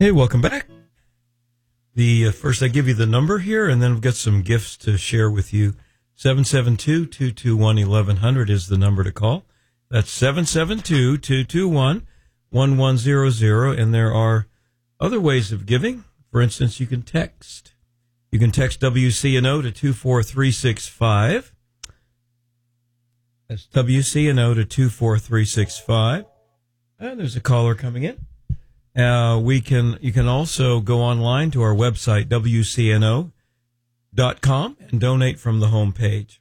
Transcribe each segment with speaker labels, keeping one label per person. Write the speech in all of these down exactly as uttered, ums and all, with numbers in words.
Speaker 1: Hey, welcome back. The uh, first, I give you the number here, and then we've got some gifts to share with you. seven seven two, two two one, eleven hundred is the number to call. That's seven seven two, two two one, one one zero zero, and there are other ways of giving. For instance, you can text. You can text W C N O to two four three six five. That's W C N O to two four three six five. And there's a caller coming in. Uh, we can, you can also go online to our website, W C N O dot com, and donate from the home page.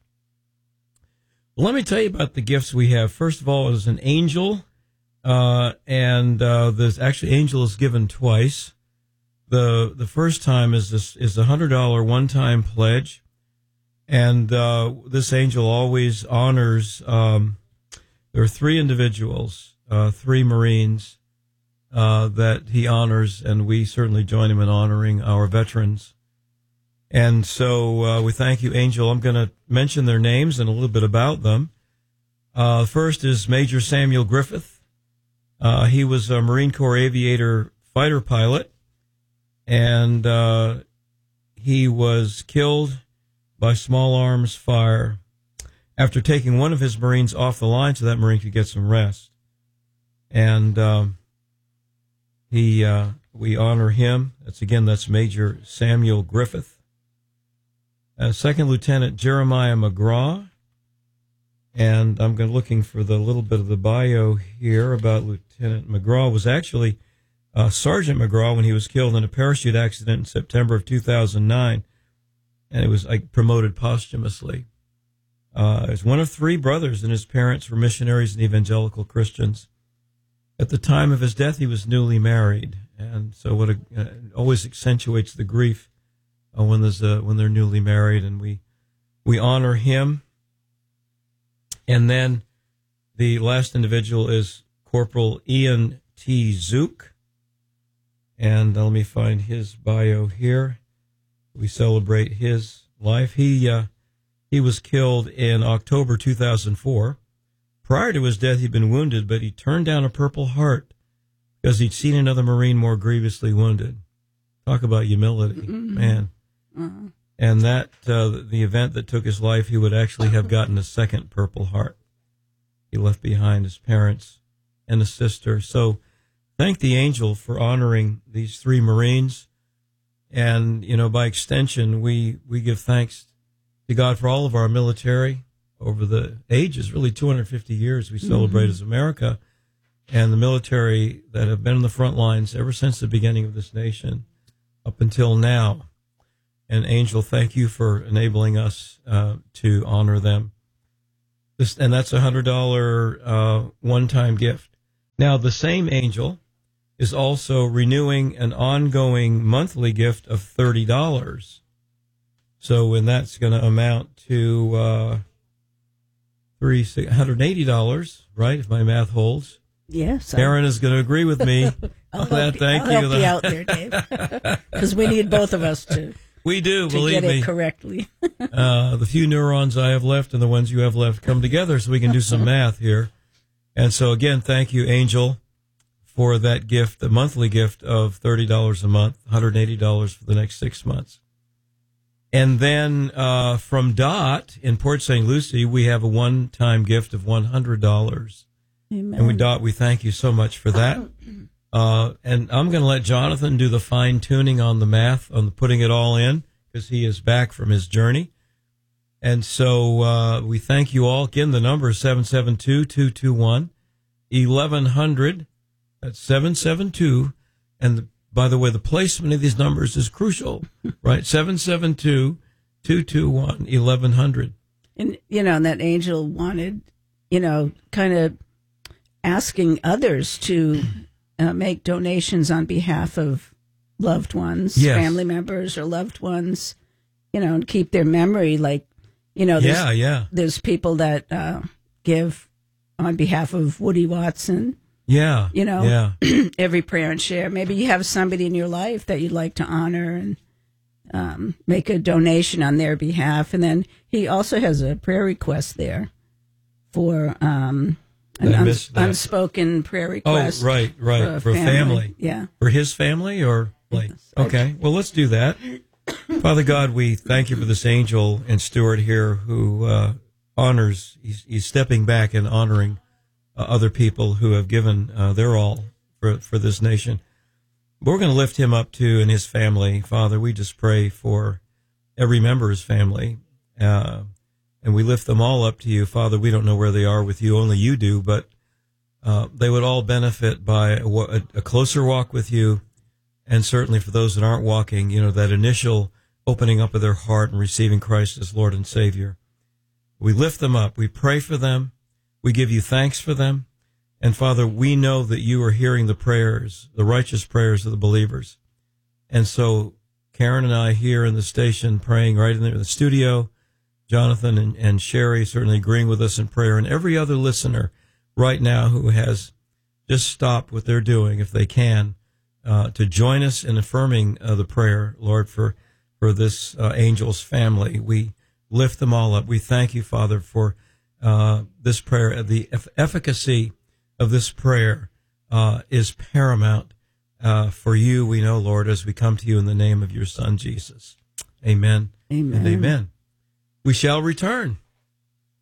Speaker 1: Well, let me tell you about the gifts we have. First of all, is an angel, uh, and, uh, this actually angel is given twice. The, the first time is this, is a hundred dollar one-time pledge. And, uh, this angel always honors, um, there are three individuals, uh, three Marines, Uh, that he honors, and we certainly join him in honoring our veterans. And so uh, we thank you, Angel. I'm going to mention their names and a little bit about them. Uh, first is Major Samuel Griffith. Uh, he was a Marine Corps aviator fighter pilot, and uh, he was killed by small arms fire after taking one of his Marines off the line so that Marine could get some rest. And um, He, uh, we honor him. That's again, that's Major Samuel Griffith. Uh, Second Lieutenant Jeremiah McGraw. And I'm going looking for the little bit of the bio here about Lieutenant McGraw. Was actually uh, Sergeant McGraw when he was killed in a parachute accident in September of two thousand nine. And it was like promoted posthumously. Uh, he was one of three brothers, and his parents were missionaries and evangelical Christians. At the time of his death, he was newly married, and so what a, uh, always accentuates the grief uh, when there's a, when they're newly married, and we we honor him. And then the last individual is Corporal Ian T. Zook, and uh, let me find his bio here. We celebrate his life. He uh, he was killed in October two thousand four. Prior to his death, he'd been wounded, but he turned down a Purple Heart because he'd seen another Marine more grievously wounded. Talk about humility, mm-hmm. man. Uh-huh. And that, uh, the event that took his life, he would actually have gotten a second Purple Heart. He left behind his parents and a sister. So thank the angel for honoring these three Marines. And, you know, by extension, we, we give thanks to God for all of our military. Over the ages, really two hundred fifty years, we celebrate mm-hmm. as America, and the military that have been in the front lines ever since the beginning of this nation up until now. And Angel, thank you for enabling us uh, to honor them. This, and that's a one hundred dollar uh, one-time gift. Now, the same Angel is also renewing an ongoing monthly gift of thirty dollars. So, and that's going to amount to... Uh, Three, one hundred eighty dollars, right, if my math holds.
Speaker 2: Yes.
Speaker 1: Aaron is going to agree with me on that. Thank
Speaker 2: I'll
Speaker 1: you.
Speaker 2: help you out there, Dave, because we need both of us to,
Speaker 1: we do,
Speaker 2: to
Speaker 1: believe
Speaker 2: get it
Speaker 1: me.
Speaker 2: correctly.
Speaker 1: uh, the few neurons I have left and the ones you have left come together so we can do some math here. And so, again, thank you, Angel, for that gift, the monthly gift of thirty dollars a month, one hundred eighty dollars for the next six months. And then uh, from Dot in Port Saint Lucie, we have a one-time gift of one hundred dollars.
Speaker 2: Amen.
Speaker 1: And we, Dot, we thank you so much for that. Uh, and I'm going to let Jonathan do the fine-tuning on the math, on the putting it all in, because he is back from his journey. And so uh, we thank you all. Again, the number is seven seven two, two two one, eleven hundred. That's seven seven two. And the By the way, the placement of these numbers is crucial, right? seven seven two, two two one, eleven hundred.
Speaker 2: And, you know, and that angel wanted, you know, kind of asking others to uh, make donations on behalf of loved ones,
Speaker 1: yes.
Speaker 2: family members or loved ones, you know, and keep their memory. Like, you know, there's,
Speaker 1: yeah, yeah.
Speaker 2: there's people that uh, give on behalf of Woody Watson.
Speaker 1: Yeah.
Speaker 2: You know,
Speaker 1: yeah.
Speaker 2: every prayer and share. Maybe you have somebody in your life that you'd like to honor and um, make a donation on their behalf. And then he also has a prayer request there for um, An
Speaker 1: I
Speaker 2: uns-
Speaker 1: missed that.
Speaker 2: unspoken prayer request.
Speaker 1: Oh, right, right.
Speaker 2: For, a
Speaker 1: for
Speaker 2: family.
Speaker 1: family.
Speaker 2: Yeah.
Speaker 1: For his family or like,
Speaker 2: Yes.
Speaker 1: okay, well, let's do that. Father God, we thank you for this angel and steward here who uh, honors, he's, he's stepping back and honoring uh, other people who have given uh, their all for, for this nation. We're going to lift him up too and his family. Father, we just pray for every member's family. Uh, and we lift them all up to you. Father, we don't know where they are with you. Only you do, but uh, they would all benefit by a, a, a closer walk with you. And certainly for those that aren't walking, you know, that initial opening up of their heart and receiving Christ as Lord and Savior. We lift them up. We pray for them. We give you thanks for them. And Father, we know that you are hearing the prayers, the righteous prayers of the believers. And so Karen and I here in the station praying right in the studio, Jonathan and, and Sherry certainly agreeing with us in prayer, and every other listener right now who has just stopped what they're doing, if they can, uh, to join us in affirming uh, the prayer, Lord, for, for this uh, angel's family. We lift them all up. We thank you, Father, for uh, this prayer. The eff- efficacy of this prayer uh, is paramount uh, for you, we know, Lord, as we come to you in the name of your Son, Jesus. Amen.
Speaker 2: Amen.
Speaker 1: And amen. We shall return.